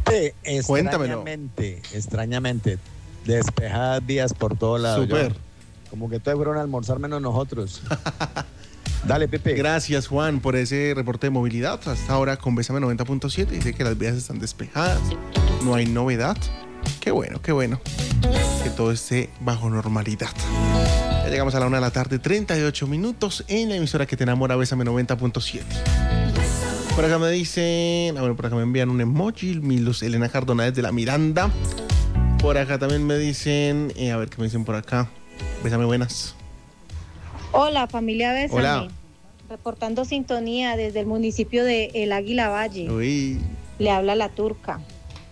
Pipe, Cuéntamelo. extrañamente, despejadas vías por todos lados. Súper. Como que todos fueron a almorzar menos nosotros. Dale, Pipe. Gracias, Juan, por ese reporte de movilidad. Hasta ahora con Bésame 90.7 dice que las vías están despejadas, no hay novedad. Qué bueno, que todo esté bajo normalidad. Ya llegamos a la 1 de la tarde, 38 minutos en la emisora que te enamora, Bésame 90.7. Por acá me dicen, por acá me envían un emoji, Luz Elena Cardona desde la Miranda. Por acá también me dicen, a ver qué me dicen por acá. Bésame, buenas. Hola, familia Bésame. Hola. Reportando sintonía desde el municipio de El Águila Valle. Uy. Le habla la turca.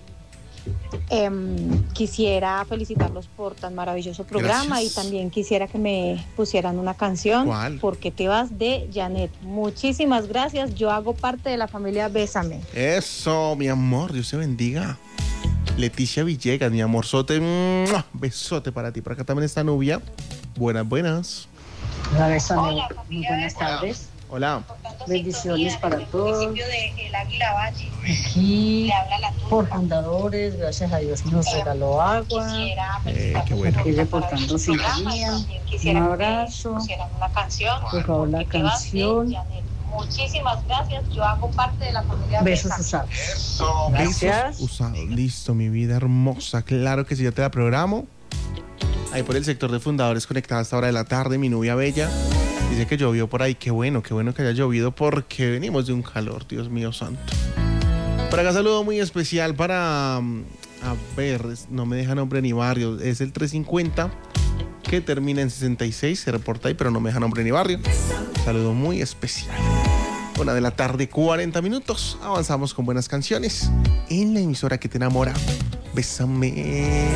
Quisiera felicitarlos por tan maravilloso programa. Gracias. Y también quisiera que me pusieran una canción. ¿Cuál? ¿Por qué te vas? De Janet. Muchísimas gracias. Yo hago parte de la familia Bésame. Eso, mi amor, Dios te bendiga. Leticia Villegas, mi amorzote, ¡mua! Besote para ti. Por acá también está Nubia. Buenas. Hola, Bésame. Muy buenas tardes. Hola. Bendiciones para todos. de El Águila Valle. Aquí, por fundadores, gracias a Dios nos regaló agua. Qué bueno. Aquí reportando sintonía. Un abrazo. Una canción. Por favor, la canción. Muchísimas gracias. Yo hago parte de la familia Besos Bésame. usados. Gracias. Besos usados. Listo, mi vida hermosa. Claro que sí, ya te la programo. Ahí por el sector de fundadores conectada a esta hora de la tarde, mi novia bella. Dice que llovió por ahí. Qué bueno que haya llovido porque venimos de un calor, Dios mío santo. Por acá saludo muy especial para... no me deja nombre ni barrio. Es el 350 que termina en 66. Se reporta ahí, pero no me deja nombre ni barrio. Saludo muy especial. 1 de la tarde, 40 minutos. Avanzamos con buenas canciones en la emisora que te enamora. Bésame.